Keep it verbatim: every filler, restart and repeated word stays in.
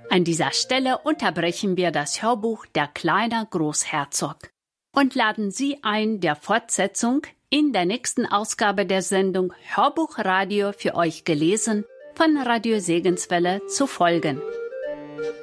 An dieser Stelle unterbrechen wir das Hörbuch Der kleine Großherzog und laden Sie ein, der Fortsetzung in der nächsten Ausgabe der Sendung Hörbuchradio für euch gelesen von Radio Segenswelle zu folgen.